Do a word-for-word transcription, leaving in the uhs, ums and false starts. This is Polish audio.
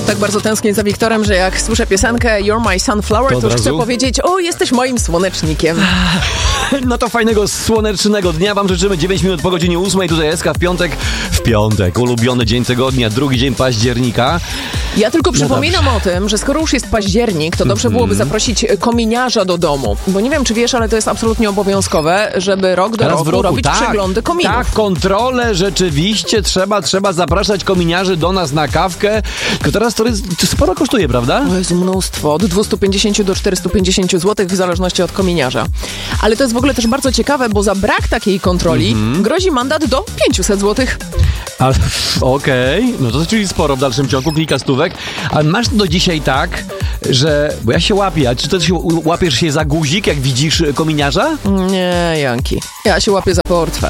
Tak bardzo tęsknię za Wiktorem, że jak słyszę piosenkę You're My Sunflower, to, to już chcę powiedzieć, o, jesteś moim słonecznikiem. No to fajnego, słonecznego dnia wam życzymy. dziewięć minut po godzinie ósmej, tutaj Eska w piątek. W piątek, ulubiony dzień tygodnia, drugi dzień października. Ja tylko przypominam no o tym, że skoro już jest październik, to dobrze byłoby zaprosić kominiarza do domu. Bo nie wiem, czy wiesz, ale to jest absolutnie obowiązkowe, żeby rok do Raz roku, w roku robić tak, przeglądy kominów. Tak, kontrolę rzeczywiście trzeba, trzeba zapraszać kominiarzy do nas na kawkę, która sporo kosztuje, prawda? To jest mnóstwo, od dwieście pięćdziesiąt do czterysta pięćdziesiąt złotych w zależności od kominiarza. Ale to jest w ogóle też bardzo ciekawe, bo za brak takiej kontroli mm-hmm. grozi mandat do pięćset złotych. Ale okej, okay. No to czyli sporo w dalszym ciągu, kilka stówek. Ale masz do dzisiaj tak, że... Bo ja się łapię, a czy to się łapiesz się za guzik, jak widzisz kominiarza? Nie, Janki. Ja się łapię za portfel.